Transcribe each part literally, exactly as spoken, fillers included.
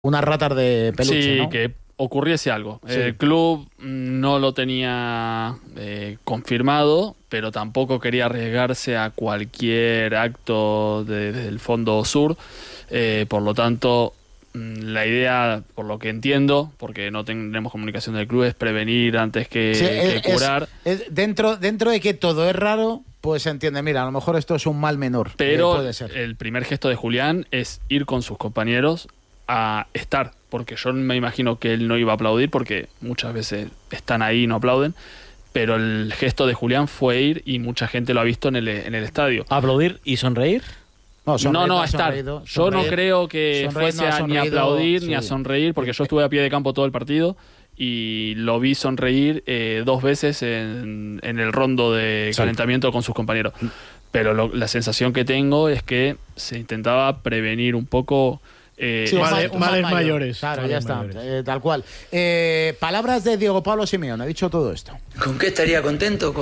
unas ratas de peluche, sí, ¿no? que ocurriese algo. Sí. El club no lo tenía eh, confirmado, pero tampoco quería arriesgarse a cualquier acto de- desde el Fondo Sur. Eh, por lo tanto, mm, la idea, por lo que entiendo, porque no tenemos comunicación del club, es prevenir antes que, Sí, que es- curar. es- es- dentro, dentro de que todo es raro, pues se entiende, mira, a lo mejor esto es un mal menor. Pero eh, puede ser. el primer gesto de Julián es ir con sus compañeros a estar, porque yo me imagino que él no iba a aplaudir, porque muchas veces están ahí y no aplauden, pero el gesto de Julián fue ir y mucha gente lo ha visto en el, en el estadio. ¿Aplaudir y sonreír? No, sonreír No, no, ha a estar. sonreído, Yo no sonreír- creo que sonreír fuese no ha a ni a sonreído, aplaudir ni a sí. sonreír, porque yo estuve a pie de campo todo el partido y lo vi sonreír eh, dos veces en, en el rondo de Sí. calentamiento con sus compañeros. Pero lo- la sensación que tengo es que se intentaba prevenir un poco... eh, Sí, un ese- mal- Males- un mal males mayor. mayores, Claro, males ya está, mayores. eh, tal cual. Eh, palabras de Diego Pablo Simeone, ha dicho todo esto. ¿Con qué estaría contento?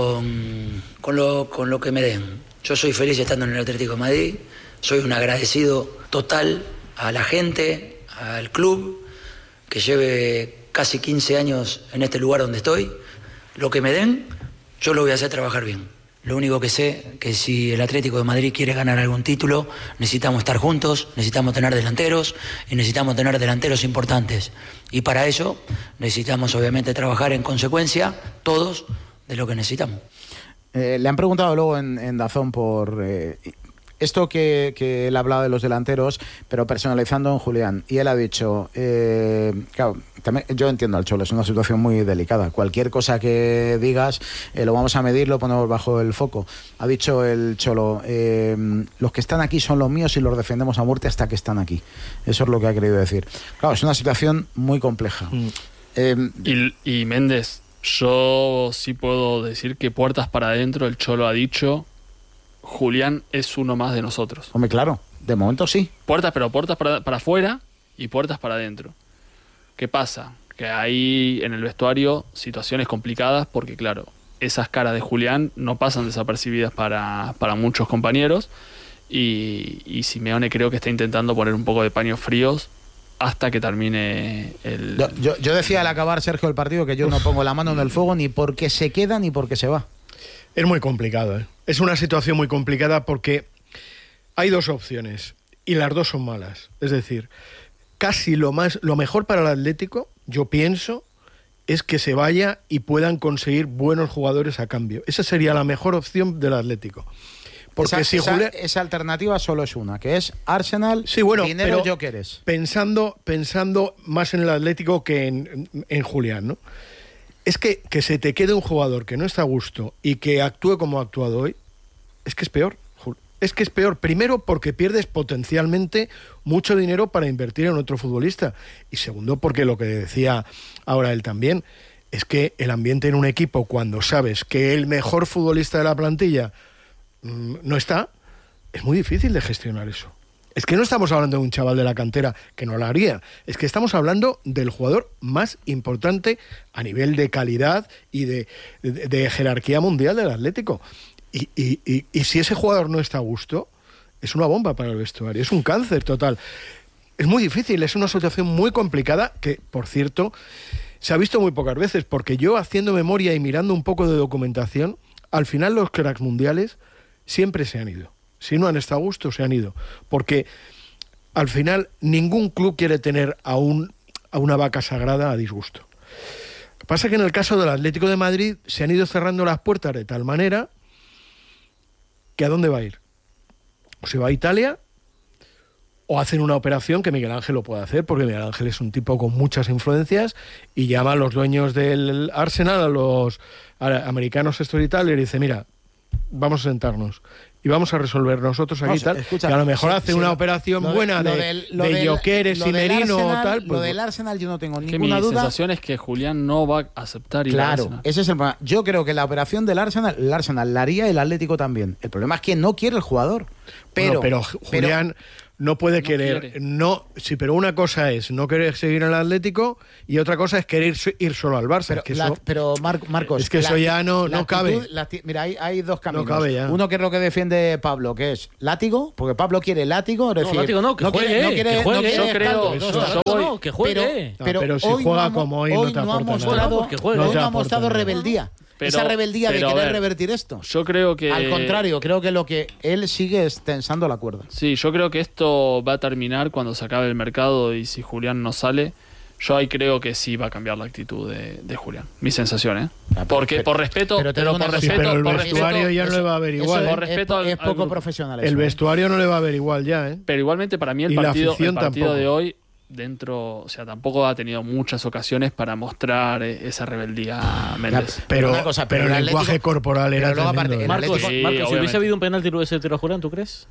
Con, con, lo, con lo que me den. Yo soy feliz estando en el Atlético de Madrid, soy un agradecido total a la gente, al club, que lleve casi quince años en este lugar donde estoy. Lo que me den, yo lo voy a hacer trabajar bien. Lo único que sé que si el Atlético de Madrid quiere ganar algún título, necesitamos estar juntos, necesitamos tener delanteros y necesitamos tener delanteros importantes. Y para eso necesitamos obviamente trabajar en consecuencia todos de lo que necesitamos. Eh, le han preguntado luego en, en Dazón por eh, esto que, que él hablaba de los delanteros, pero personalizando en Julián. Y él ha dicho, eh, claro, también, yo entiendo al Cholo, es una situación muy delicada. Cualquier cosa que digas, eh, lo vamos a medir, lo ponemos bajo el foco. Ha dicho el Cholo, eh, los que están aquí son los míos y los defendemos a muerte hasta que están aquí. Eso es lo que ha querido decir. Claro, es una situación muy compleja. Mm. Eh, Y, y Méndez, yo sí puedo decir que puertas para adentro, el Cholo ha dicho, Julián es uno más de nosotros. hombre, claro, de momento sí. Puertas, pero puertas para, para afuera y puertas para adentro. ¿Qué pasa? Que hay en el vestuario situaciones complicadas porque, claro, esas caras de Julián no pasan desapercibidas para, para muchos compañeros y, y Simeone creo que está intentando poner un poco de paños fríos hasta que termine el... Yo, yo, yo decía al acabar, Sergio, el partido que yo no pongo la mano en el fuego ni porque se queda ni porque se va. Es muy complicado, ¿eh? Es una situación muy complicada porque hay dos opciones y las dos son malas. Es decir, casi lo más, lo mejor para el Atlético, yo pienso, es que se vaya y puedan conseguir buenos jugadores a cambio. Esa sería la mejor opción del Atlético. Porque esa, si esa, Julián... esa alternativa solo es una, que es Arsenal, Sí, bueno, dinero, pero yo quieres. Pensando, pensando más en el Atlético que en, en Julián, ¿no? Es que, que se te quede un jugador que no está a gusto y que actúe como ha actuado hoy, es que es peor. Jul- Es que es peor, primero porque pierdes potencialmente mucho dinero para invertir en otro futbolista. Y segundo porque lo que decía ahora él también, es que el ambiente en un equipo cuando sabes que el mejor futbolista de la plantilla mmm, no está, es muy difícil de gestionar eso. Es que no estamos hablando de un chaval de la cantera que no lo haría, es que estamos hablando del jugador más importante a nivel de calidad y de, de, de jerarquía mundial del Atlético. Y, y, y, y si ese jugador no está a gusto, es una bomba para el vestuario, es un cáncer total. Es muy difícil, es una situación muy complicada que, por cierto, se ha visto muy pocas veces, porque yo haciendo memoria y mirando un poco de documentación, al final los cracks mundiales siempre se han ido. Si no han estado a gusto, se han ido. Porque al final ningún club quiere tener a, un, a una vaca sagrada a disgusto. Pasa que en el caso del Atlético de Madrid se han ido cerrando las puertas de tal manera que ¿a dónde va a ir? O se va a Italia o hacen una operación que Miguel Ángel lo puede hacer, porque Miguel Ángel es un tipo con muchas influencias y llama a los dueños del Arsenal, a los americanos estos y tal, y le dice, mira, vamos a sentarnos y vamos a resolver nosotros aquí y No, tal, escucha, que a lo mejor sí, hace sí, una lo- operación lo de- buena lo de, del- lo de del- Gyökeres lo y del Merino Arsenal- o tal. Lo Pues, del Arsenal yo no tengo que ninguna mi duda. sensación es que Julián no va a aceptar ir al Claro, Arsenal. ese es el problema. Yo creo que la operación del Arsenal, el Arsenal la haría el Atlético también. El problema es que no quiere el jugador. Pero, bueno, pero Julián, no puede No querer, quiere. no, sí, pero una cosa es no querer seguir en el Atlético y otra cosa es querer ir, ir solo al Barça. Pero, es que la- eso- pero Mar- Marcos, Es que eso ya no- la no cabe. actitud- la acti- mira, hay, hay dos caminos. cabe ya. Uno que es lo que defiende Pablo, que es látigo, porque Pablo quiere látigo. Es No, decir, látigo no, que juegue, quiere, no que quiere, juegue. no quiere Yo creo- caldo, yo no, voy- está- no, que juegue. Pero, No, pero, pero si hoy juega no ha mo- como hoy no te no ha aporta nada. mostrado, Bueno, pues que juegue. hoy No te no ha aporta mostrado nada. rebeldía. Pero- Esa rebeldía de pero, a querer ver, revertir esto. Yo creo que... Al contrario, creo que lo que él sigue es tensando la cuerda. Sí, yo creo que esto va a terminar cuando se acabe el mercado y si Julián no sale, yo ahí creo que sí va a cambiar la actitud de, de Julián. Mi sensación, ¿eh? Ah, pero- Porque pero- por respeto, pero te pero, digo una por cosa. Sí, respeto, pero el por vestuario respeto- ya no le va a ver Eso igual. es, Por respeto es, al- es poco al- profesional. El eso, ¿eh? vestuario no le va a ver igual ya, ¿eh? Pero igualmente para mí el Y la partido, el afición partido tampoco. de hoy dentro, o sea, tampoco ha tenido muchas ocasiones para mostrar eh, esa rebeldía Méndez. Pero, Una cosa, pero pero el el lenguaje Atlético- corporal pero era luego aparte, tremendo, el ¿eh? Marcos, Sí, Marcos, si obviamente. hubiese habido un penalti, ¿lo hubiese tirado Julián, tú crees?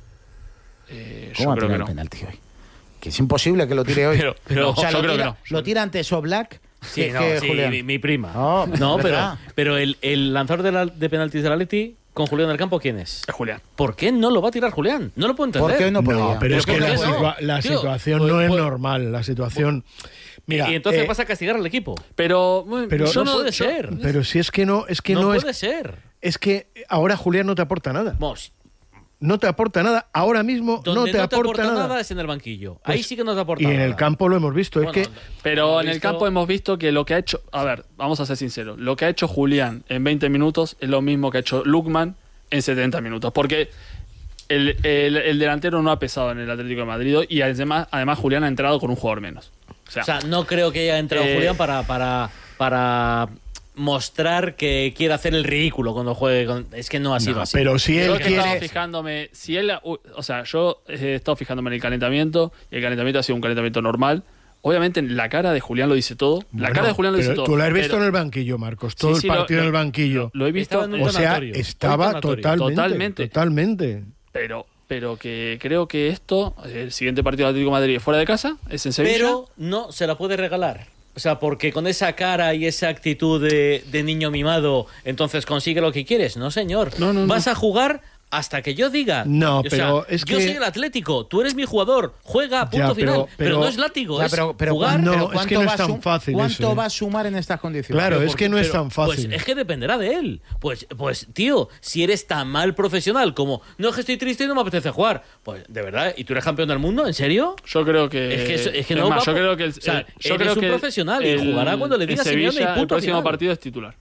Eh, ¿Cómo yo va a creo tirar que el no. penalti hoy? Que es imposible que lo tire hoy. Pero- pero- o sea, yo lo, creo tira, que no. lo tira antes Oblak Sí, que, no, que sí, Julián. mi, mi prima. No, No, es pero, verdad. pero el, el lanzador de, la- de penaltis del Atleti con Julián del Campo, ¿quién es? Es Julián. ¿Por qué no lo va a tirar Julián? No lo puedo entender. ¿Por qué hoy no podía? No, pero es que ¿por la, qué no? situa- la Tío, situación pues- no es pues- normal. La situación. Mira, y entonces eh, vas a castigar al equipo. Pero, bueno, Pero yo no no puede yo- ser. pero si es que no, es que no, no, puede es. ser. Es que ahora Julián no te aporta nada. Vamos, No te aporta nada. Ahora mismo donde no te aporta, nada. es en el banquillo. Pues- Ahí sí que no te aporta Y nada. en el campo lo hemos visto. Bueno, es que Pero hemos en el visto- campo hemos visto que lo que ha hecho, a ver, vamos a ser sinceros, lo que ha hecho Julián en veinte minutos es lo mismo que ha hecho Lukman en setenta minutos, porque el, el- el delantero no ha pesado en el Atlético de Madrid y además, además Julián ha entrado con un jugador menos. O sea, O sea, no creo que haya entrado Eh, Julián para, para, para mostrar que quiere hacer el ridículo cuando juegue. Con... Es que no ha sido No, así. pero si yo él que he estado quiere. fijándome, si él, u- o sea, yo he estado fijándome en el calentamiento y el calentamiento ha sido un calentamiento normal. Obviamente la cara de Julián lo dice todo. La Bueno, cara de Julián lo dice pero todo. Tú lo has visto pero- en el banquillo, Marcos. Sí, Todo sí, el lo- partido en el lo- banquillo. Lo he visto. Estaba en un O sea, tanatorio. estaba Un tanatorio. totalmente, Totalmente. totalmente. Pero, pero que creo que esto, el siguiente partido de Atlético de Madrid es fuera de casa, es en Sevilla. Pero no se la puede regalar. O sea, porque con esa cara y esa actitud de, de niño mimado, entonces consigue lo que quieres. No, señor. No, no, no. Vas a jugar hasta que yo diga. No, O sea, pero es yo que- soy el Atlético, tú eres mi jugador, juega, punto Ya, pero- final. Pero, pero- no es látigo, Ya, es pero, pero jugar. ¿cuánto- No, pero es ¿cuánto que no va es a tan sum- fácil ¿Cuánto eso, ¿eh? va a sumar en estas condiciones? Claro, Pero es por- que no es pero, tan fácil. Pues es que dependerá de él. Pues, pues, tío, si eres tan mal profesional como no es que estoy triste y no me apetece jugar, pues de verdad, ¿y tú eres campeón del mundo? ¿En serio? Yo creo que. Es que eso- es que es no más, va yo por- creo que el, o sea, el- yo eres creo un que el- profesional y jugará cuando le en diga Simeone y Sevilla, el punto próximo final. partido es titular.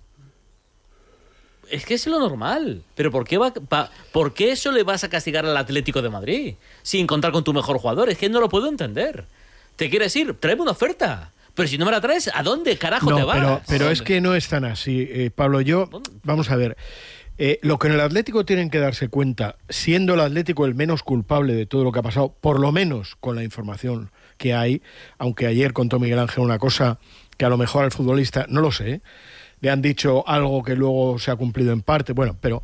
Es que es lo normal. Pero ¿por qué, va, pa- ¿por qué eso le vas a castigar al Atlético de Madrid sin contar con tu mejor jugador? Es que no lo puedo entender. ¿Te quieres ir? Tráeme una oferta. Pero si no me la traes, ¿a dónde carajo No, te vas? pero, pero ¿A es dónde? que no es tan así, eh, Pablo. Yo, vamos a ver. Eh, lo que en el Atlético tienen que darse cuenta, siendo el Atlético el menos culpable de todo lo que ha pasado, por lo menos con la información que hay, aunque ayer contó Miguel Ángel una cosa que a lo mejor al futbolista, no lo sé, le han dicho algo que luego se ha cumplido en parte, bueno, pero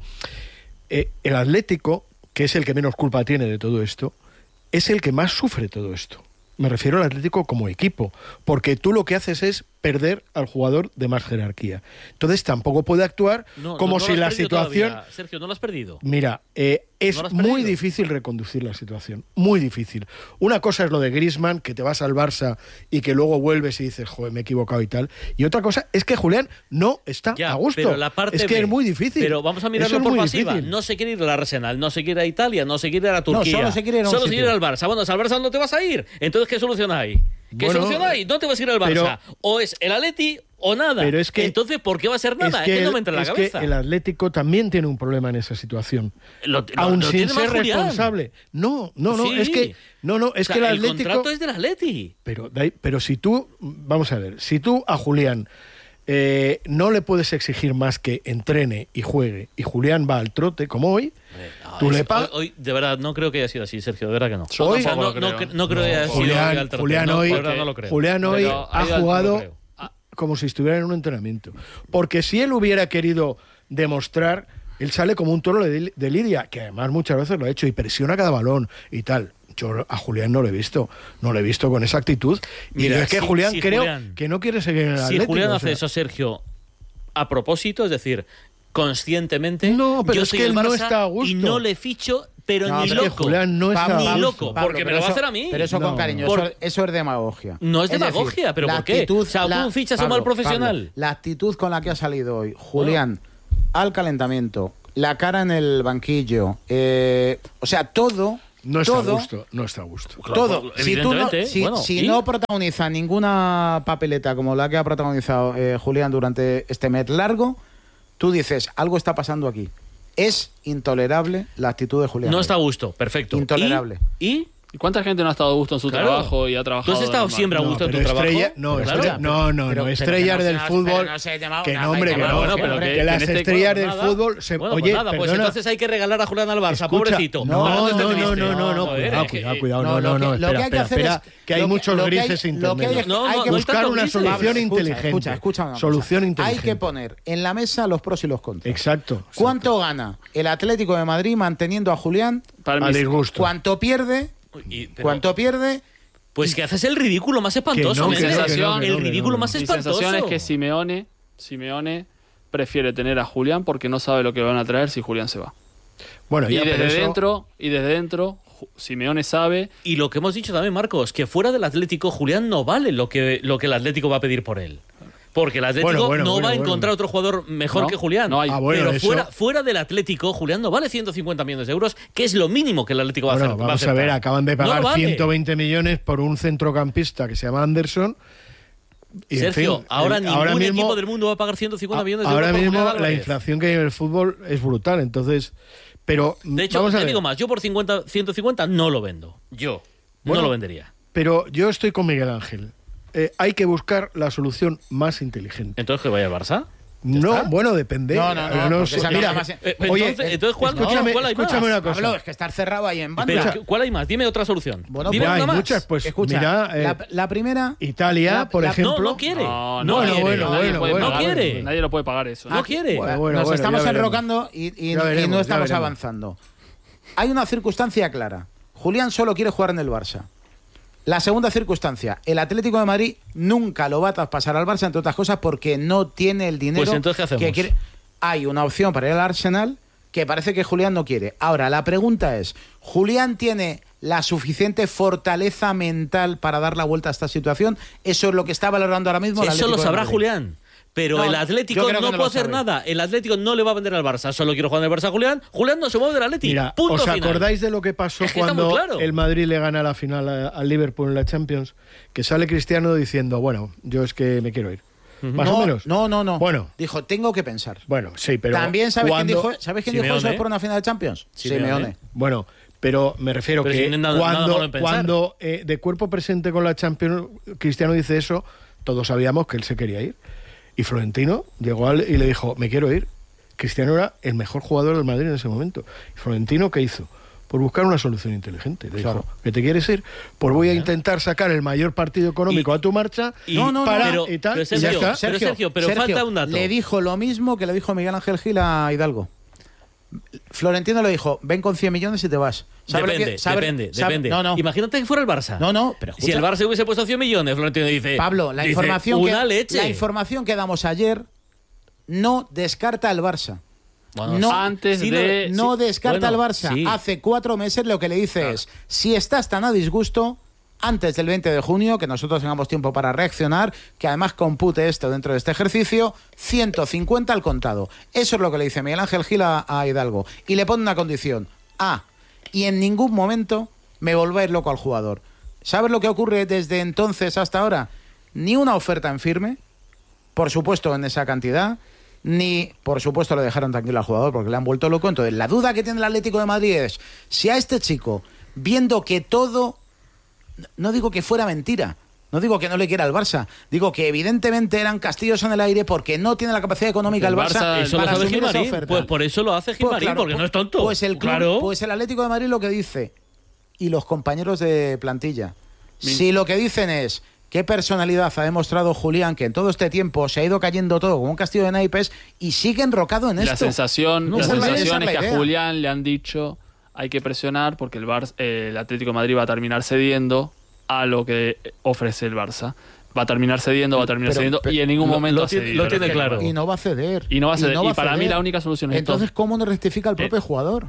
eh, el Atlético, que es el que menos culpa tiene de todo esto, es el que más sufre todo esto. Me refiero al Atlético como equipo, porque tú lo que haces es perder al jugador de más jerarquía. Entonces tampoco puede actuar No, como no, no si lo la has perdido situación... todavía. Sergio, no lo has perdido. Mira, eh, es No lo has muy perdido. difícil reconducir la situación, muy difícil. Una cosa es lo de Griezmann, que te vas al Barça y que luego vuelves y dices, joder, me he equivocado y tal. Y otra cosa es que Julián no está Ya, a gusto. pero la parte es que B. es muy difícil. Pero vamos a mirarlo Eso es por muy pasiva. difícil. No se quiere ir al Arsenal, no se quiere ir a Italia, no se quiere ir a Turquía. solo se quiere ir a un Solo se sitio. quiere ir al Barça. Bueno, al Barça no te vas a ir. Entonces, ¿qué solución hay? ¿Qué Bueno, solución hay? No te vas a ir al pero- Barça. O es el Atleti o nada. Pero es que- Entonces, ¿por qué va a ser nada? Es Es que, que, no el, me entra en la es cabeza. que el Atlético también tiene un problema en esa situación. Lo- lo- Aún lo sin tiene más ser Julián. responsable. No, no, no, Sí. es que no, no, es O sea, que el el Atlético contrato es del Atleti. Pero, da- pero si tú, vamos a ver, si tú a Julián eh, no le puedes exigir más que entrene y juegue, y Julián va al trote, como hoy, No, tú es- le pagas... hoy, hoy, de verdad, no creo que haya sido así, Sergio, de verdad que no. Yo Hoy- O sea, tampoco no, lo no, creo. cre- no creo que haya sido hoy Julián, al trote. Julián No, hoy, de verdad no lo creo. Julián hoy Pero ha hay algo- jugado no lo creo. como si estuviera en un entrenamiento. Porque si él hubiera querido demostrar, él sale como un toro de, de lidia, que además muchas veces lo ha hecho y presiona cada balón y tal. Yo a Julián no lo he visto, no lo he visto con esa actitud. Mira, y es que si- Julián si creo Julián- que no quiere seguir en el Si Atlético. Julián o hace sea. eso, Sergio, a propósito, es decir, conscientemente, No, pero yo es soy que el él no Barça está a gusto. y no le ficho pero No, ni pero que loco. Julián no está ni a loco, Pablo, porque me pero lo va a eso- hacer a mí. Pero eso No, con cariño, por- eso, eso es demagogia. No es decir, demagogia, ¿pero la por qué? actitud- O sea, tú fichas a un mal profesional. la actitud con la que ha salido hoy, Julián, al calentamiento, la cara en el banquillo, eh, o sea, todo... No está todo, a gusto, no está a gusto. Todo. Claro, Si, tú no, evidentemente, si, bueno, si ¿y? no protagoniza ninguna papeleta como la que ha protagonizado eh, Julián durante este mes largo, tú dices, algo está pasando aquí. Es intolerable la actitud de Julián. No está a gusto, perfecto. Intolerable. ¿Y? ¿Y? ¿Y cuánta gente no ha estado a gusto en su Claro. trabajo y ha trabajado? ¿Tú has estado normal? siempre a No, gusto en tu pero trabajo? estrella- no, Claro. estrella- no, no, Pero- no, pero estrellas que no del seas- fútbol. pero no se llama Que una no, hombre, que vaina, no. Bueno, pero que, que- las que en este- estrellas bueno, del nada. fútbol se. Bueno, oye, pues nada, pues perdona. entonces hay que regalar a Julián al Barça, Escucha, pobrecito. No, Para no, esté no, triste. no, no, no, Joder, cuidado, es que- cuidado, cuidado, No, no, lo no, que- no, lo que espera, hay que espera, hacer espera, es- que hay lo que- muchos lo que hay- grises lo que hay intermedios. es- No, no, hay que no buscar hay tantos una grises. solución Pablo, inteligente. Escucha, escucha una cosa. Solución Hay inteligente. que poner en la mesa los pros y los contras. Exacto. ¿Cuánto gana el Atlético de Madrid manteniendo a Julián? Para A mí, disgusto. ¿Cuánto pierde? Y- pero- ¿Cuánto pierde? Pues que haces el ridículo más espantoso. no, mi que no, que sensación, no, que el no, que ridículo no, más mi espantoso. sensación es que Simeone, Simeone prefiere tener a Julián porque no sabe lo que van a traer si Julián se va. Bueno, Y ya, pero desde eso- dentro, y desde dentro, Ju- Simeone sabe. Y lo que hemos dicho también, Marcos, que fuera del Atlético, Julián no vale lo que, lo que el Atlético va a pedir por él. Porque el Atlético Bueno, bueno, no bueno, va a bueno. encontrar otro jugador mejor No, que Julián. no hay. Ah, bueno, Pero eso- fuera, fuera del Atlético, Julián no vale ciento cincuenta millones de euros, que es lo mínimo que el Atlético va a Bueno, hacer. va vamos a aceptar. ver, acaban de No pagar vale. ciento veinte millones por un centrocampista que se llama Anderson. Y, en Sergio, fin, ahora el- ningún mismo- equipo del mundo va a pagar ciento cincuenta millones de ahora euros por mismo Julián la Álvarez. inflación que hay en el fútbol es brutal, entonces. Pero De hecho, vamos a te ver. digo más, yo por cincuenta, ciento cincuenta no lo vendo. Yo Bueno, no lo vendería. Pero yo estoy con Miguel Ángel. Eh, hay que buscar la solución más inteligente. Entonces, ¿que vaya al Barça? No, bueno, depende. No, no, no, Eh, porque sé. esa no Mira, es la más- Eh, oye, entonces, entonces, ¿cuál, escúchame, ¿cuál hay más? escúchame una cosa. Pablo, es que estar cerrado ahí en banda. Pero, Escucha. ¿cuál hay más? Dime otra solución. Bueno, Dime Ya, una hay más. muchas, pues Escucha, mira, eh, la, la primera... Italia, la- por la- ejemplo. No, no quiere. No, No no, quiere. bueno, nadie bueno, puede bueno, pagar- no quiere. Nadie lo puede pagar eso. No quiere. Bueno, bueno, Nos bueno, estamos ya veremos. enrocando y, y- Ya y veremos, no ya estamos veremos. avanzando. Hay una circunstancia clara. Julián solo quiere jugar en el Barça. La segunda circunstancia, el Atlético de Madrid nunca lo va a traspasar al Barça, entre otras cosas, porque no tiene el dinero. Pues entonces, ¿qué hacemos? que quiere. Hay una opción para ir al Arsenal que parece que Julián no quiere. Ahora, la pregunta es, ¿Julián tiene la suficiente fortaleza mental para dar la vuelta a esta situación? Eso es lo que está valorando ahora mismo el Eso Atlético lo de sabrá Madrid. Julián. Pero No, el yo Atlético creo que no no lo puede hacer sabe. nada. El Atlético no le va a vender al Barça. Solo quiero jugar en el Barça a Julián. Julián no se mueve del Atlético. Mira, Punto ¿os final. acordáis de lo que pasó Es que está muy cuando claro. el Madrid le gana la final a- al Liverpool en la Champions? Que sale Cristiano diciendo, bueno, yo es que me quiero ir. Más no, o menos. No, no, no. Bueno. Dijo, tengo que pensar. Bueno, sí, pero. También, ¿sabes quién cuando- dijo, ¿sabes quién dijo Simeone. eso por una final de Champions? Simeone. Bueno, pero me refiero Pero que si no hay nada- nada malo cuando, en pensar. cuando eh, de cuerpo presente con la Champions, Cristiano dice eso, todos sabíamos que él se quería ir. Y Florentino llegó al- y le dijo, me quiero ir. Cristiano era el mejor jugador del Madrid en ese momento. ¿Y Florentino qué hizo? Por buscar una solución inteligente. Le Claro. dijo, ¿que te quieres ir? Pues voy a intentar sacar el mayor partido económico Y- a tu marcha y- No, no, no, para pero- y tal, pero y ya Sergio, está. Pero, Sergio, pero falta un dato. Le dijo lo mismo que le dijo Miguel Ángel Gil a Hidalgo. Florentino le dijo, ven con cien millones y te vas. ¿Sabe lo Depende, que- sabe- depende, sabe- depende. No, no. Imagínate que fuera el Barça. No, no, pero Si el escucha. Barça hubiese puesto cien millones, Florentino dice... Pablo, la dice, información, una que, leche. la información que damos ayer no descarta al Barça. Bueno, no, antes sí, de- no sí, descarta bueno, al Barça. sí. Hace cuatro meses lo que le dice es, si estás tan a disgusto, antes del veinte de junio, que nosotros tengamos tiempo para reaccionar, que además compute esto dentro de este ejercicio, ciento cincuenta al contado. Eso es lo que le dice Miguel Ángel Gil a, a Hidalgo. Y le pone una condición. Ah, y en ningún momento me volváis loco al jugador. ¿Sabes lo que ocurre desde entonces hasta ahora? Ni una oferta en firme, por supuesto en esa cantidad, ni por supuesto le dejaron tranquilo al jugador porque le han vuelto loco. Entonces la duda que tiene el Atlético de Madrid es si a este chico, viendo que todo, no digo que fuera mentira, no digo que no le quiera al Barça, digo que evidentemente eran castillos en el aire porque no tiene la capacidad económica el El Barça, Barça- Eso lo para sabe asumir esa Gilmarín. oferta. Pues por eso lo hace Pues Gilmarín, claro, porque no pues- es tonto. Pues el, club- claro. pues el Atlético de Madrid lo que dice, y los compañeros de plantilla, Mi- si lo que dicen es qué personalidad ha demostrado Julián, que en todo este tiempo se ha ido cayendo todo como un castillo de naipes y sigue enrocado en La esto. sensación, No, la esa es la- sensación esa es es la que a idea. Julián le han dicho hay que presionar porque el, Bar- eh, el Atlético de Madrid va a terminar cediendo a lo que ofrece el Barça. Va a terminar cediendo, va a terminar Pero- cediendo pero- y en ningún lo- momento lo ha tiene- cedido. lo tiene claro. Y no va a ceder. Y no va a ceder. Y va para mí la única solución es Entonces, esto. ¿cómo no rectifica el propio Eh, jugador?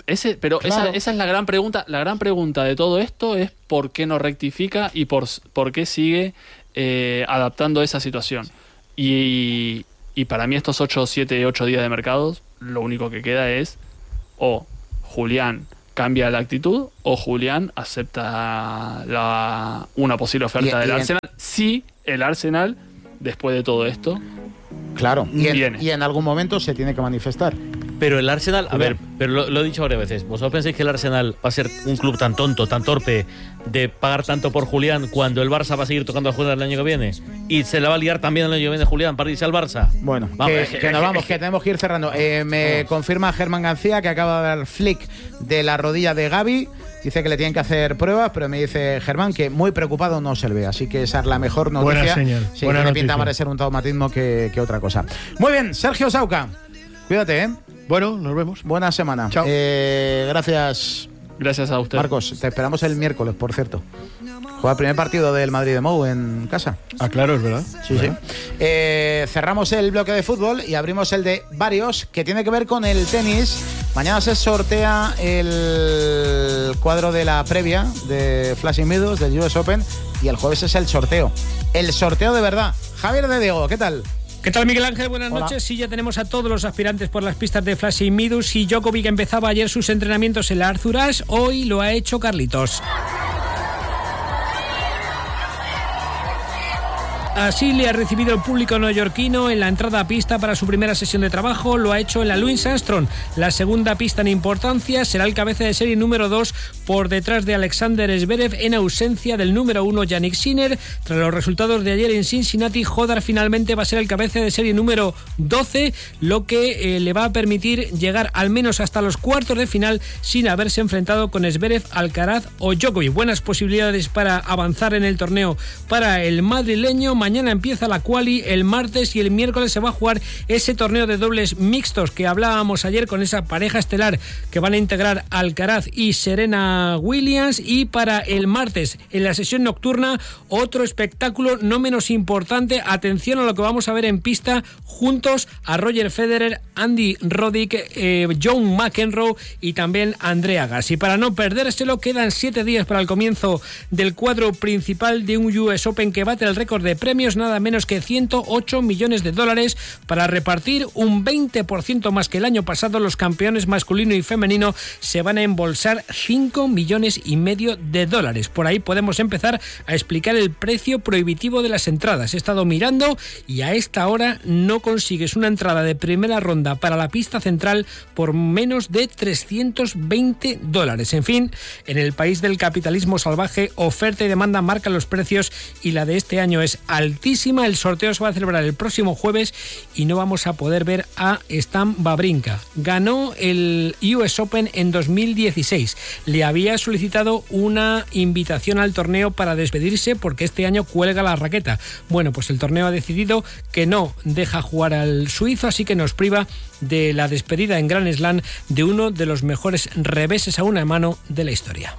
Ese, pero Claro. esa, esa es la gran pregunta. La gran pregunta de todo esto es por qué no rectifica y por, por qué sigue eh, adaptando esa situación. Y, y para mí estos ocho, siete, ocho días de mercados, lo único que queda es o Julián cambia la actitud o Julián acepta la, una posible oferta Y- del y en- Arsenal. Si el Arsenal, después de todo esto, Claro, y en, Viene. y en algún momento se tiene que manifestar. Pero el Arsenal, a Cuidado. ver, pero lo, lo he dicho varias veces. ¿Vosotros pensáis que el Arsenal va a ser un club tan tonto, tan torpe, de pagar tanto por Julián cuando el Barça va a seguir tocando a Julián el año que viene? Y se la va a liar también el año que viene Julián para irse al Barça. Bueno, Vamos, que, es que- que nos vamos, que tenemos que ir cerrando. Eh, me confirma Germán García que acaba de dar flick de la rodilla de Gavi. Dice que le tienen que hacer pruebas, pero me dice Germán que muy preocupado no se le ve. Así que esa es la mejor noticia. Buena señal, Sí, buena tiene pinta noticia. más de ser un traumatismo que, que otra cosa. Muy bien, Sergio Sauca. Cuídate, ¿eh? Bueno, nos vemos. Buena semana. Chao. Eh, gracias, gracias a usted. Marcos. Te esperamos el miércoles, por cierto. Juega el primer partido del Madrid de Mou en casa. Ah, claro, es verdad. Sí, sí. Eh, cerramos el bloque de fútbol y abrimos el de varios, que tiene que ver con el tenis. Mañana se sortea el cuadro de la previa de Flushing Meadows del U S Open y el jueves es el sorteo. El sorteo de verdad. Javier de Diego, ¿qué tal? ¿Qué tal, Miguel Ángel? Buenas Hola. noches. Sí, ya tenemos a todos los aspirantes por las pistas de Flushing Meadows y Djokovic empezaba ayer sus entrenamientos en la Arthur Ashe. Hoy lo ha hecho Carlitos. Así le ha recibido el público neoyorquino en la entrada a pista para su primera sesión de trabajo. Lo ha hecho en la Louis Armstrong. La segunda pista en importancia será el cabeza de serie número dos por detrás de Alexander Zverev en ausencia del número uno Jannik Sinner. Tras los resultados de ayer en Cincinnati, Hodar finalmente va a ser el cabeza de serie número doce, lo que eh, le va a permitir llegar al menos hasta los cuartos de final sin haberse enfrentado con Zverev, Alcaraz o Djokovic. Buenas posibilidades para avanzar en el torneo para el madrileño. Mañana empieza la quali, el martes y el miércoles se va a jugar ese torneo de dobles mixtos que hablábamos ayer con esa pareja estelar que van a integrar Alcaraz y Serena Williams. Y para el martes, en la sesión nocturna, otro espectáculo no menos importante. Atención a lo que vamos a ver en pista juntos a Roger Federer, Andy Roddick, eh, John McEnroe y también Andrea Agassi. Para no perdérselo, quedan siete días para el comienzo del cuadro principal de un U S Open que bate el récord de premios, nada menos que ciento ocho millones de dólares para repartir, un veinte por ciento más que el año pasado. Los campeones masculino y femenino se van a embolsar cinco millones y medio de dólares. Por ahí podemos empezar a explicar el precio prohibitivo de las entradas. He estado mirando y a esta hora no consigues una entrada de primera ronda para la pista central por menos de trescientos veinte dólares. En fin, en el país del capitalismo salvaje, oferta y demanda marcan los precios y la de este año es altísima. El sorteo se va a celebrar el próximo jueves y no vamos a poder ver a Stan Wawrinka. Ganó el U S Open en dos mil dieciséis. Le había solicitado una invitación al torneo para despedirse porque este año cuelga la raqueta. Bueno, pues el torneo ha decidido que no deja jugar al suizo, así que nos priva de la despedida en Grand Slam de uno de los mejores reveses a una mano de la historia.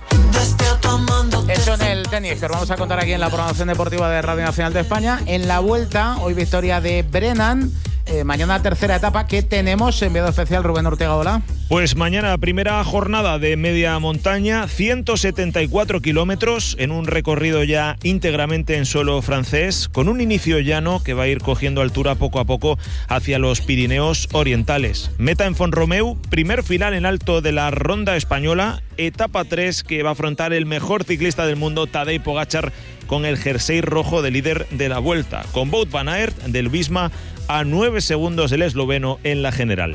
Eso en el tenis, que os vamos a contar aquí en la programación deportiva de Radio Nacional de España. En la vuelta, hoy victoria de Brennan. Eh, mañana tercera etapa que tenemos, enviado especial Rubén Ortega, hola. Pues mañana primera jornada de media montaña, ciento setenta y cuatro kilómetros en un recorrido ya íntegramente en suelo francés, con un inicio llano que va a ir cogiendo altura poco a poco hacia los Pirineos orientales. Meta en Font-Romeu, primer final en alto de la ronda española, etapa tres que va a afrontar el mejor ciclista del mundo, Tadej Pogačar, con el jersey rojo de líder de la Vuelta, con Wout van Aert del Visma a nueve segundos del esloveno en la general.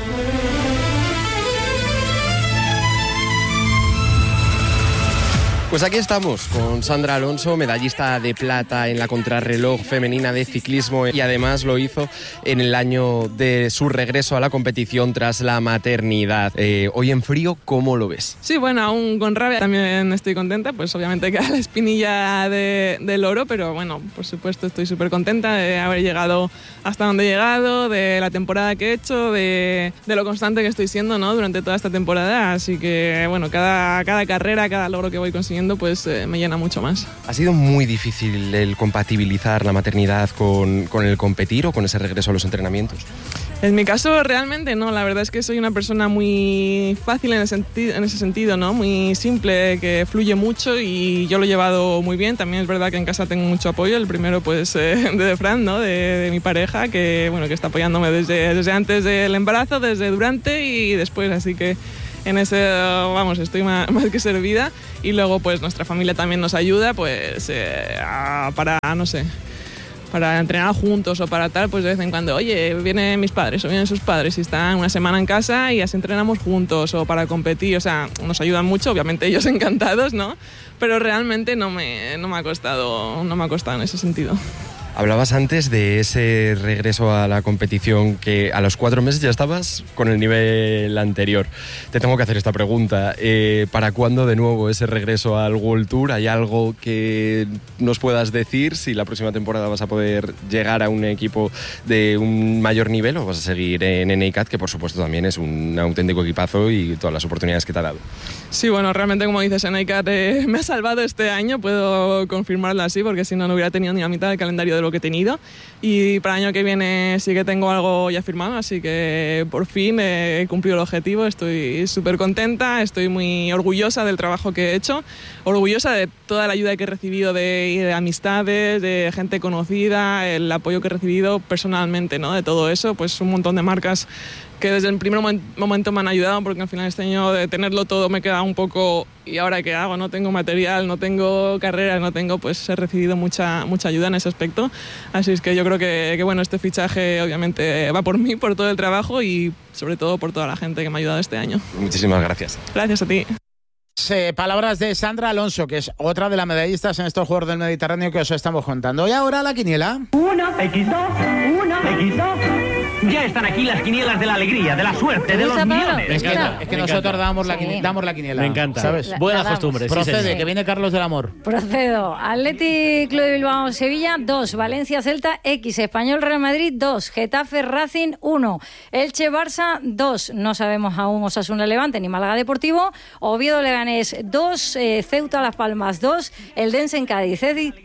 Pues aquí estamos con Sandra Alonso, medallista de plata en la contrarreloj femenina de ciclismo, y además lo hizo en el año de su regreso a la competición tras la maternidad. Eh, hoy en frío, ¿cómo lo ves? Sí, bueno, aún con rabia también estoy contenta, pues obviamente queda la espinilla de, del oro, pero bueno, por supuesto estoy súper contenta de haber llegado hasta donde he llegado, de la temporada que he hecho, de, de lo constante que estoy siendo, ¿no?, durante toda esta temporada, así que bueno, cada, cada carrera, cada logro que voy consiguiendo, pues eh, me llena mucho más. ¿Ha sido muy difícil el compatibilizar la maternidad con, con el competir o con ese regreso a los entrenamientos? En mi caso, realmente no. La verdad es que soy una persona muy fácil en, el senti- en ese sentido, ¿no? Muy simple, que fluye mucho y yo lo he llevado muy bien. También es verdad que en casa tengo mucho apoyo. El primero, pues, eh, de Fran, ¿no? De, de mi pareja, que, bueno, que está apoyándome desde, desde antes del embarazo, desde durante y después. Así que en ese, vamos, estoy más, más que servida. Y luego, pues, nuestra familia también nos ayuda, pues, eh, a, para, no sé... para entrenar juntos o para tal, pues de vez en cuando, oye, vienen mis padres o vienen sus padres y están una semana en casa y así entrenamos juntos o para competir, o sea, nos ayudan mucho, obviamente ellos encantados, ¿no? Pero realmente no me, no me ha costado, no me ha costado en ese sentido. Hablabas antes de ese regreso a la competición, que a los cuatro meses ya estabas con el nivel anterior. Te tengo que hacer esta pregunta. Eh, ¿Para cuándo de nuevo ese regreso al World Tour? ¿Hay algo que nos puedas decir? Si la próxima temporada vas a poder llegar a un equipo de un mayor nivel o vas a seguir en N I C A T, que por supuesto también es un auténtico equipazo y todas las oportunidades que te ha dado. Sí, bueno, realmente como dices, N I C A T eh, me ha salvado este año, puedo confirmarlo así, porque si no, no hubiera tenido ni la mitad del calendario de lo que he tenido. Y para el año que viene sí que tengo algo ya firmado, así que por fin he cumplido el objetivo. Estoy súper contenta, estoy muy orgullosa del trabajo que he hecho, orgullosa de toda la ayuda que he recibido de, de amistades, de gente conocida, el apoyo que he recibido personalmente, ¿no? De todo eso, pues un montón de marcas que desde el primer momento me han ayudado, porque al final este año de tenerlo todo me queda un poco, ¿y ahora qué hago? No tengo material, no tengo carreras, no tengo, pues he recibido mucha, mucha ayuda en ese aspecto. Así es que yo creo que, que bueno, este fichaje obviamente va por mí, por todo el trabajo y sobre todo por toda la gente que me ha ayudado este año. Muchísimas gracias. Gracias a ti. Eh, palabras de Sandra Alonso, que es otra de las medallistas en estos Juegos del Mediterráneo que os estamos contando. Y ahora la quiniela. Uno, equis dos, uno, equis dos. Ya están aquí las quinielas de la alegría, de la suerte, de los millones. Es que, es que nosotros damos la, quiniela, damos la quiniela. Me encanta. ¿Sabes? La, Buenas la costumbres. Procede, sí, sí. que viene Carlos del Amor. Procedo. Athletic Club de Bilbao Sevilla, dos. Valencia Celta, X. Español Real Madrid, dos. Getafe Racing, uno. Elche Barça, dos. No sabemos aún Osasuna Levante ni Málaga Deportivo. Oviedo Leganés, dos. Eh, Ceuta Las Palmas, dos. Eldense en Cádiz,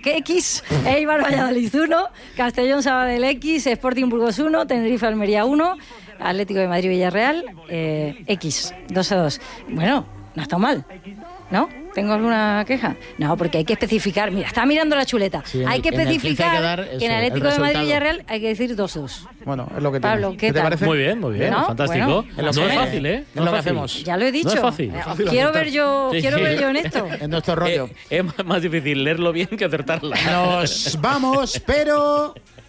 X. Eibar Valladolid, uno. Castellón Sabadell, X. Sporting Burgos, uno. Tenerife Almería, uno. Atlético de Madrid Villarreal, eh, X, dos a dos. Bueno, no está mal, ¿no? ¿Tengo alguna queja? No, porque hay que especificar. Mira, estaba mirando la chuleta. Sí, hay que especificar hay que, dar eso, que en Atlético de Madrid Villarreal hay que decir dos dos. Bueno, es lo que Pablo, ¿qué, ¿qué te parece? Muy bien, muy bien, ¿no? Fantástico. Bueno, no es fácil, ¿eh? No es lo que hacemos. Ya lo he dicho. No es fácil. Eh, quiero ver yo, sí, quiero ver yo en esto. En nuestro rollo. Eh, es más difícil leerlo bien que acertarla. Nos vamos, pero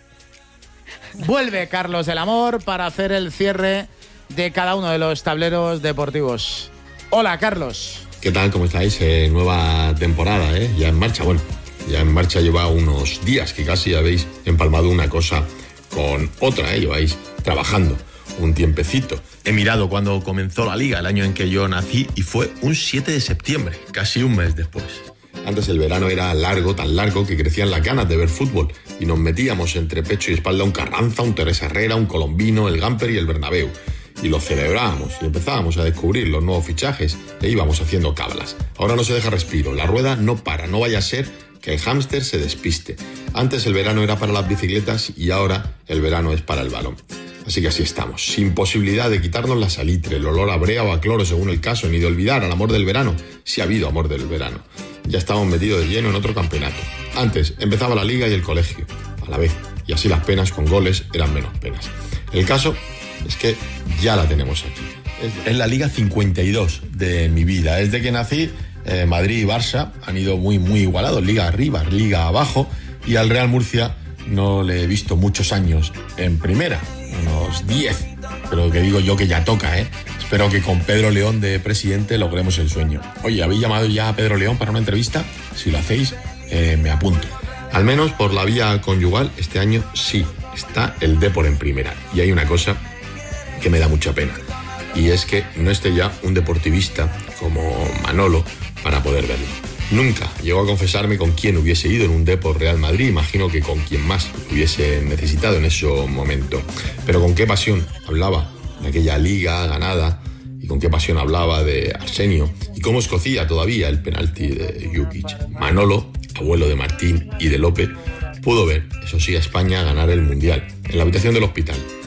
vuelve Carlos del Amor para hacer el cierre de cada uno de los tableros deportivos. Hola, Carlos. ¿Qué tal? ¿Cómo estáis? Eh, nueva temporada, ¿eh? Ya en marcha. Bueno, ya en marcha lleva unos días que casi habéis empalmado una cosa con otra, ¿eh? Lleváis trabajando un tiempecito. He mirado cuando comenzó la liga, el año en que yo nací, y fue un siete de septiembre, casi un mes después. Antes el verano era largo, tan largo que crecían las ganas de ver fútbol y nos metíamos entre pecho y espalda un Carranza, un Teresa Herrera, un Colombino, el Gamper y el Bernabéu. Y lo celebrábamos y empezábamos a descubrir los nuevos fichajes e íbamos haciendo cábalas. Ahora no se deja respiro, la rueda no para, no vaya a ser que el hámster se despiste. Antes el verano era para las bicicletas y ahora el verano es para el balón. Así que así estamos, sin posibilidad de quitarnos la salitre, el olor a brea o a cloro según el caso, ni de olvidar al amor del verano, si ha habido amor del verano. Ya estábamos metidos de lleno en otro campeonato. Antes empezaba la liga y el colegio, a la vez, y así las penas con goles eran menos penas. El caso es que ya la tenemos aquí. Es la Liga cincuenta y dos de mi vida. Desde que nací, eh, Madrid y Barça han ido muy, muy igualados. Liga arriba, Liga abajo. Y al Real Murcia no le he visto muchos años en primera. Unos diez. Pero que digo yo que ya toca, ¿eh? Espero que con Pedro León de presidente logremos el sueño. Oye, ¿habéis llamado ya a Pedro León para una entrevista? Si lo hacéis, eh, me apunto. Al menos por la vía conyugal, este año sí está el Depor en primera. Y hay una cosa que me da mucha pena, y es que no esté ya un deportivista como Manolo para poder verlo. Nunca llegó a confesarme con quién hubiese ido en un Depor Real Madrid, imagino que con quien más hubiese necesitado en ese momento. Pero con qué pasión hablaba de aquella liga ganada, y con qué pasión hablaba de Arsenio, y cómo escocía todavía el penalti de Jukic. Manolo, abuelo de Martín y de Lope, pudo ver, eso sí, a España ganar el Mundial, en la habitación del hospital,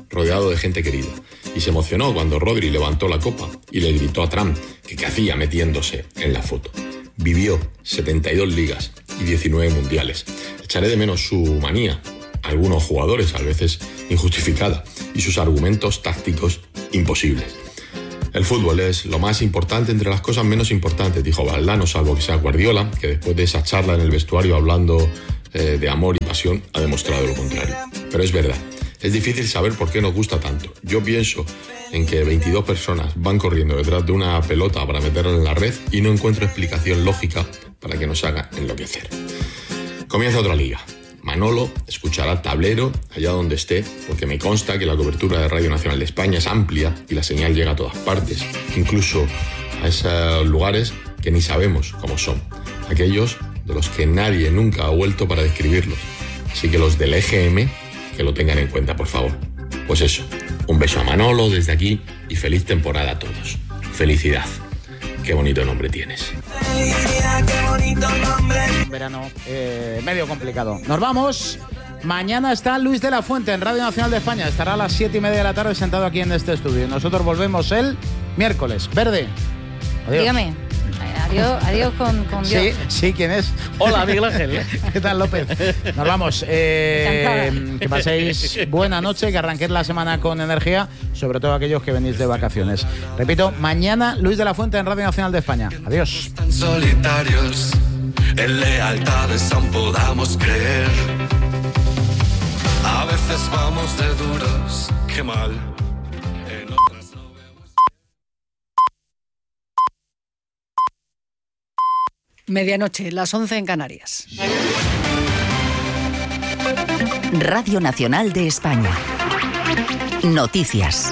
rodeado de gente querida. Y se emocionó cuando Rodri levantó la copa y le gritó a Trump que qué hacía metiéndose en la foto. Vivió setenta y dos ligas y diecinueve mundiales. Echaré de menos su manía, algunos jugadores, a veces injustificada, y sus argumentos tácticos imposibles. El fútbol es lo más importante entre las cosas menos importantes, dijo Valdano, salvo que sea Guardiola, que después de esa charla en el vestuario hablando eh, de amor y pasión ha demostrado lo contrario. Pero es verdad, es difícil saber por qué nos gusta tanto. Yo pienso en que veintidós personas van corriendo detrás de una pelota para meterla en la red y no encuentro explicación lógica para que nos haga enloquecer. Comienza otra liga. Manolo escuchará tablero allá donde esté, porque me consta que la cobertura de Radio Nacional de España es amplia y la señal llega a todas partes, incluso a esos lugares que ni sabemos cómo son, aquellos de los que nadie nunca ha vuelto para describirlos. Así que los del E G M, que lo tengan en cuenta, por favor. Pues eso, un beso a Manolo desde aquí y feliz temporada a todos. Felicidad. Qué bonito nombre tienes. Verano eh, medio complicado. Nos vamos. Mañana está Luis de la Fuente en Radio Nacional de España. Estará a las siete y media de la tarde sentado aquí en este estudio. Nosotros volvemos el miércoles. Verde. Adiós. Dígame. Adiós, adiós con, con Dios. Sí, sí, ¿quién es? Hola, Miguel Ángel. ¿Qué tal, López? Nos vamos. Eh, que paséis buena noche, que arranquéis la semana con energía, sobre todo aquellos que venís de vacaciones. Repito, mañana Luis de la Fuente en Radio Nacional de España. Adiós. Tan solitarios, en lealtades aún podamos creer. A veces vamos de duros, qué mal. Medianoche, las once en Canarias. Radio Nacional de España. Noticias.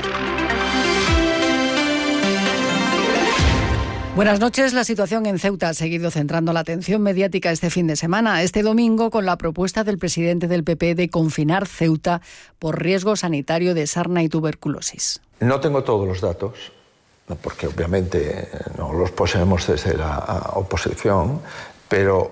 Buenas noches. La situación en Ceuta ha seguido centrando la atención mediática este fin de semana. Este domingo, con la propuesta del presidente del P P de confinar Ceuta por riesgo sanitario de sarna y tuberculosis. No tengo todos los datos, porque obviamente no los poseemos desde la oposición, pero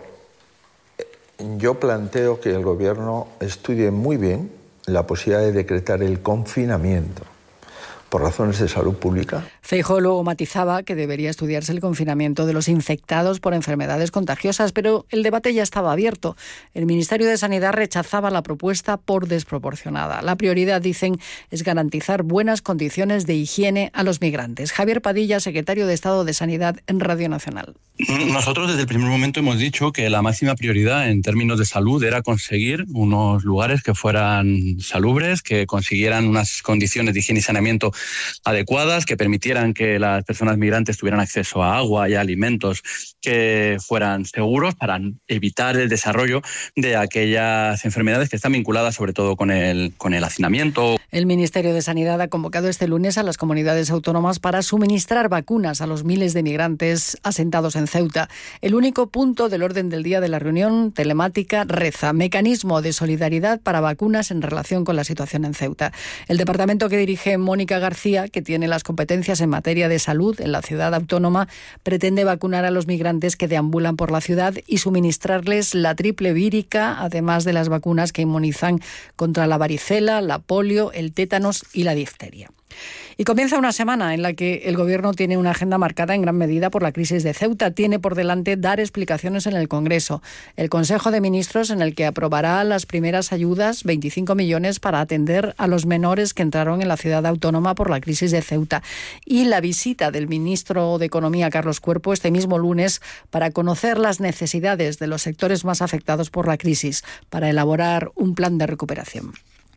yo planteo que el Gobierno estudie muy bien la posibilidad de decretar el confinamiento por razones de salud pública. Feijóo luego matizaba que debería estudiarse el confinamiento de los infectados por enfermedades contagiosas, pero el debate ya estaba abierto. El Ministerio de Sanidad rechazaba la propuesta por desproporcionada. La prioridad, dicen, es garantizar buenas condiciones de higiene a los migrantes. Javier Padilla, secretario de Estado de Sanidad en Radio Nacional. Nosotros desde el primer momento hemos dicho que la máxima prioridad en términos de salud era conseguir unos lugares que fueran salubres, que consiguieran unas condiciones de higiene y saneamiento adecuadas, que permitieran que las personas migrantes tuvieran acceso a agua y a alimentos que fueran seguros para evitar el desarrollo de aquellas enfermedades que están vinculadas sobre todo con el, con el hacinamiento. El Ministerio de Sanidad ha convocado este lunes a las comunidades autónomas para suministrar vacunas a los miles de migrantes asentados en Ceuta. El único punto del orden del día de la reunión telemática reza: mecanismo de solidaridad para vacunas en relación con la situación en Ceuta. El departamento que dirige Mónica García, que tiene las competencias en materia de salud en la ciudad autónoma, pretende vacunar a los migrantes que deambulan por la ciudad y suministrarles la triple vírica, además de las vacunas que inmunizan contra la varicela, la polio, el tétanos y la difteria. Y comienza una semana en la que el Gobierno tiene una agenda marcada en gran medida por la crisis de Ceuta. Tiene por delante dar explicaciones en el Congreso. El Consejo de Ministros, en el que aprobará las primeras ayudas, veinticinco millones para atender a los menores que entraron en la ciudad autónoma por la crisis de Ceuta. Y la visita del ministro de Economía, Carlos Cuerpo, este mismo lunes para conocer las necesidades de los sectores más afectados por la crisis, para elaborar un plan de recuperación.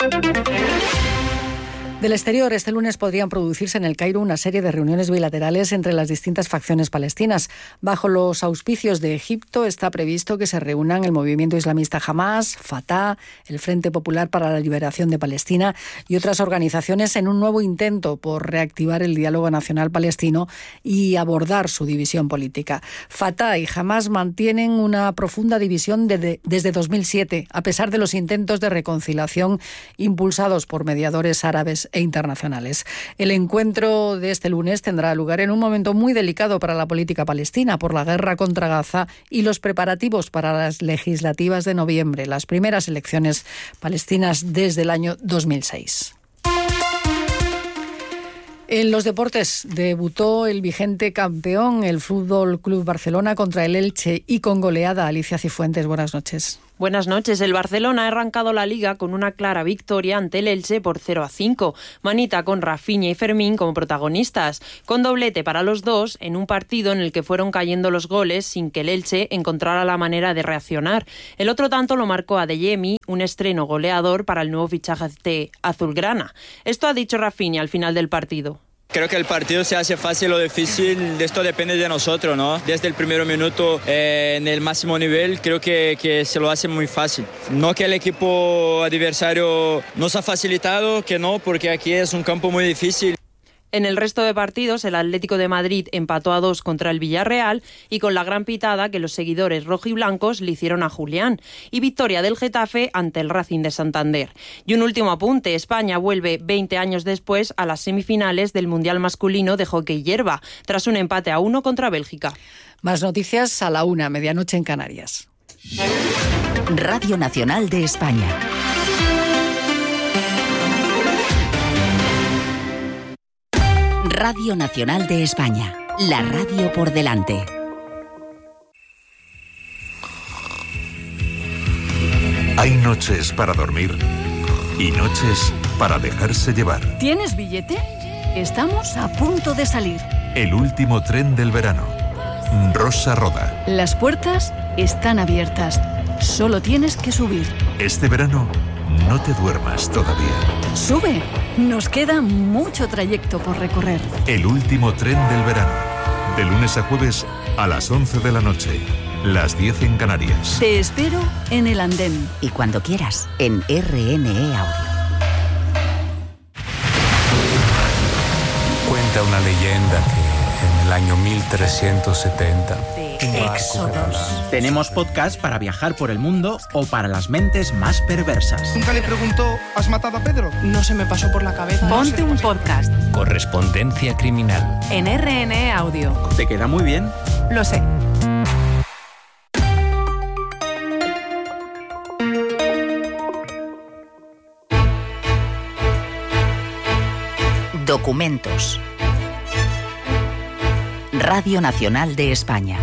Del exterior, este lunes podrían producirse en El Cairo una serie de reuniones bilaterales entre las distintas facciones palestinas. Bajo los auspicios de Egipto está previsto que se reúnan el movimiento islamista Hamás, Fatah, el Frente Popular para la Liberación de Palestina y otras organizaciones en un nuevo intento por reactivar el diálogo nacional palestino y abordar su división política. Fatah y Hamás mantienen una profunda división desde, desde dos mil siete, a pesar de los intentos de reconciliación impulsados por mediadores árabes e internacionales. El encuentro de este lunes tendrá lugar en un momento muy delicado para la política palestina por la guerra contra Gaza y los preparativos para las legislativas de noviembre, las primeras elecciones palestinas desde el año dos mil seis. En los deportes debutó el vigente campeón, el Fútbol Club Barcelona, contra el Elche y con goleada. Alicia Cifuentes, buenas noches. Buenas noches. El Barcelona ha arrancado la Liga con una clara victoria ante el Elche por cero a cinco. Manita con Rafinha y Fermín como protagonistas, con doblete para los dos en un partido en el que fueron cayendo los goles sin que el Elche encontrara la manera de reaccionar. El otro tanto lo marcó Adeyemi, un estreno goleador para el nuevo fichaje azulgrana. Esto ha dicho Rafinha al final del partido. Creo que el partido se hace fácil o difícil, de esto depende de nosotros, ¿no? Desde el primer minuto eh, en el máximo nivel creo que, que se lo hace muy fácil. No que el equipo adversario nos ha facilitado, que no, porque aquí es un campo muy difícil. En el resto de partidos, el Atlético de Madrid empató a dos contra el Villarreal y con la gran pitada que los seguidores rojiblancos le hicieron a Julián. Y victoria del Getafe ante el Racing de Santander. Y un último apunte, España vuelve veinte años después a las semifinales del Mundial Masculino de Hockey Hierba, tras un empate a uno contra Bélgica. Más noticias a la una, medianoche en Canarias. Radio Nacional de España. Radio Nacional de España, la radio por delante. Hay noches para dormir y noches para dejarse llevar. ¿Tienes billete? Estamos a punto de salir. El último tren del verano. Rosa Roda. Las puertas están abiertas. Solo tienes que subir. Este verano, no te duermas todavía. Sube. Nos queda mucho trayecto por recorrer. El último tren del verano. De lunes a jueves a las once de la noche. Las diez en Canarias. Te espero en el andén. Y cuando quieras, en R N E Audio. Cuenta una leyenda que en el año mil trescientos setenta... Éxodos. Tenemos podcast para viajar por el mundo o para las mentes más perversas. Nunca le preguntó, ¿has matado a Pedro? No se me pasó por la cabeza. Ponte un podcast. Correspondencia criminal. En R N E Audio. ¿Te queda muy bien? Lo sé. Documentos. Radio Nacional de España.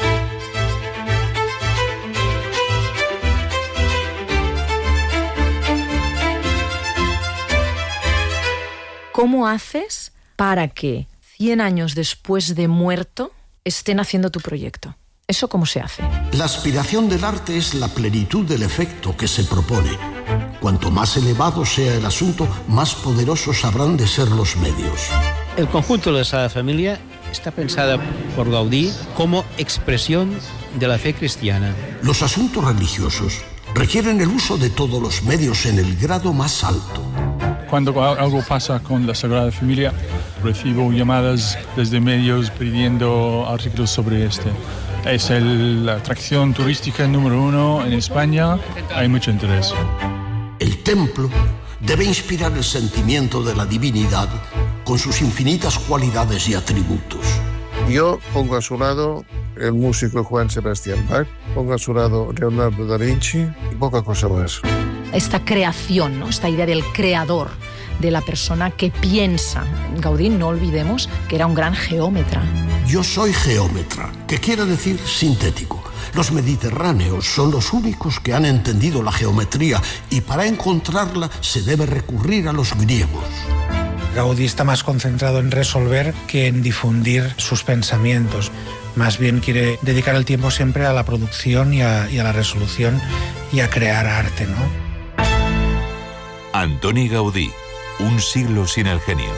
¿Cómo haces para que cien años después de muerto estén haciendo tu proyecto? ¿Eso cómo se hace? La aspiración del arte es la plenitud del efecto que se propone. Cuanto más elevado sea el asunto, más poderosos habrán de ser los medios. El conjunto de la Sagrada Familia está pensada por Gaudí como expresión de la fe cristiana. Los asuntos religiosos requieren el uso de todos los medios en el grado más alto. Cuando algo pasa con la Sagrada Familia, recibo llamadas desde medios pidiendo artículos sobre este. Es el, la atracción turística número uno en España, hay mucho interés. El templo debe inspirar el sentimiento de la divinidad con sus infinitas cualidades y atributos. Yo pongo a su lado el músico Juan Sebastián Bach, pongo a su lado Leonardo da Vinci y poca cosa más. Esta creación, ¿no? Esta idea del creador, de la persona que piensa. Gaudí, no olvidemos que era un gran geómetra. Yo soy geómetra, que quiere decir sintético. Los mediterráneos son los únicos que han entendido la geometría y para encontrarla se debe recurrir a los griegos. Gaudí está más concentrado en resolver que en difundir sus pensamientos. Más bien quiere dedicar el tiempo siempre a la producción y a, y a la resolución y a crear arte, ¿no? Antoni Gaudí, un siglo sin el genio.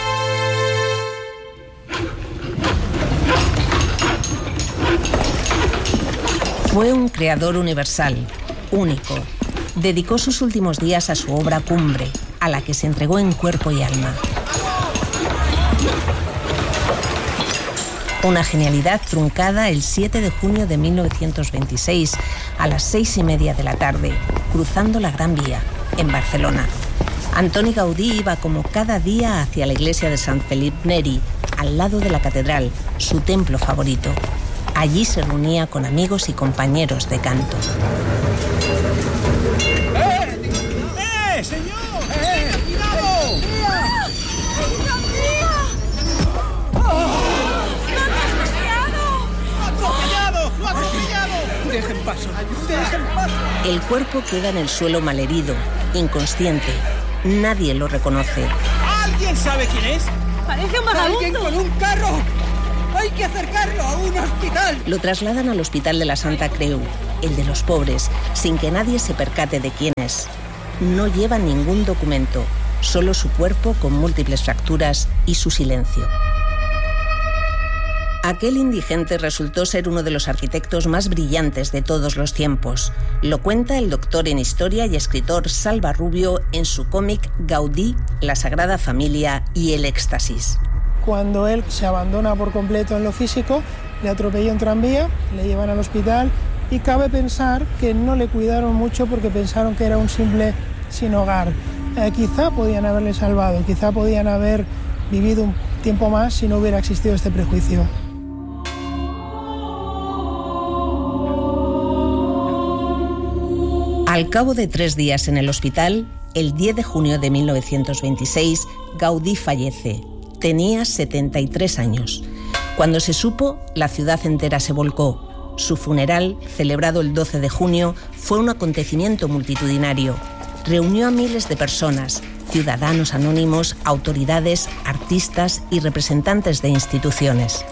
Fue un creador universal, único. Dedicó sus últimos días a su obra cumbre, a la que se entregó en cuerpo y alma. Una genialidad truncada el siete de junio de mil novecientos veintiséis, a las seis y media de la tarde, cruzando la Gran Vía, en Barcelona. Antoni Gaudí iba como cada día hacia la iglesia de Sant Felip Neri, al lado de la catedral, su templo favorito. Allí se reunía con amigos y compañeros de canto. ¡Eh! ¡Eh, señor! ¡Eh! ¡Cuidado! El cuerpo queda en el suelo malherido, inconsciente. Nadie lo reconoce. ¿Alguien sabe quién es? Parece un vagabundo. ¡Alguien con un carro! ¡Hay que acercarlo a un hospital! Lo trasladan al hospital de la Santa Creu, el de los pobres, sin que nadie se percate de quién es. No lleva ningún documento, solo su cuerpo con múltiples fracturas y su silencio. Aquel indigente resultó ser uno de los arquitectos más brillantes de todos los tiempos. Lo cuenta el doctor en Historia y escritor Salva Rubio en su cómic Gaudí, la Sagrada Familia y el Éxtasis. Cuando él se abandona por completo en lo físico, le atropella un tranvía, le llevan al hospital y cabe pensar que no le cuidaron mucho porque pensaron que era un simple sin hogar. Eh, quizá podían haberle salvado, quizá podían haber vivido un tiempo más si no hubiera existido este prejuicio. Al cabo de tres días en el hospital, el diez de junio de mil novecientos veintiséis, Gaudí fallece. Tenía setenta y tres años. Cuando se supo, la ciudad entera se volcó. Su funeral, celebrado el doce de junio, fue un acontecimiento multitudinario. Reunió a miles de personas, ciudadanos anónimos, autoridades, artistas y representantes de instituciones.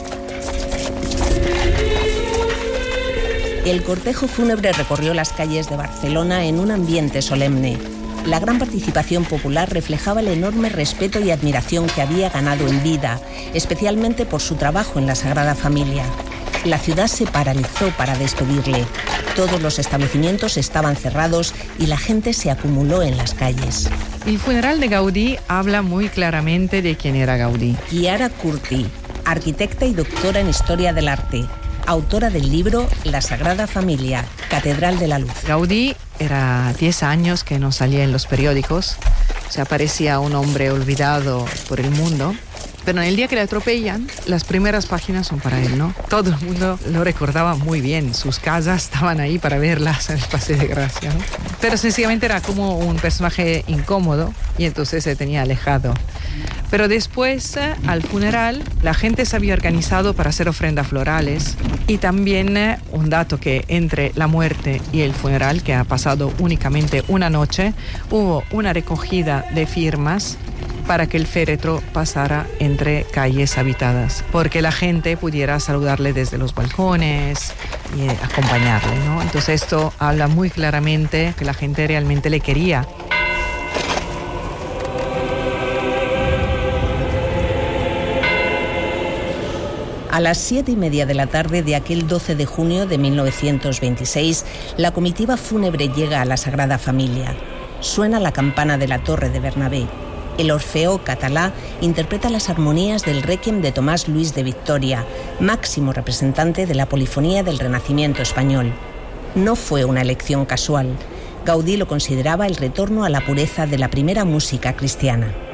El cortejo fúnebre recorrió las calles de Barcelona en un ambiente solemne. La gran participación popular reflejaba el enorme respeto y admiración que había ganado en vida, especialmente por su trabajo en la Sagrada Familia. La ciudad se paralizó para despedirle. Todos los establecimientos estaban cerrados y la gente se acumuló en las calles. El funeral de Gaudí habla muy claramente de quién era Gaudí. Chiara Curti, arquitecta y doctora en Historia del Arte, autora del libro La Sagrada Familia, Catedral de la Luz. Gaudí era diez años que no salía en los periódicos, o sea, parecía un hombre olvidado por el mundo. Pero en el día que le atropellan, las primeras páginas son para él, ¿no? Todo el mundo lo recordaba muy bien. Sus casas estaban ahí para verlas en el Paseo de Gracia, ¿no? Pero sencillamente era como un personaje incómodo y entonces se tenía alejado. Pero después, al funeral, la gente se había organizado para hacer ofrendas florales. Y también un dato que entre la muerte y el funeral, que ha pasado únicamente una noche, hubo una recogida de firmas para que el féretro pasara entre calles habitadas, porque la gente pudiera saludarle desde los balcones y acompañarle, ¿no? Entonces esto habla muy claramente que la gente realmente le quería. A las siete y media de la tarde de aquel doce de junio de mil novecientos veintiséis, la comitiva fúnebre llega a la Sagrada Familia. Suena la campana de la Torre de Bernabé. El Orfeó Catalá interpreta las armonías del Requiem de Tomás Luis de Victoria, máximo representante de la polifonía del Renacimiento español. No fue una elección casual. Gaudí lo consideraba el retorno a la pureza de la primera música cristiana.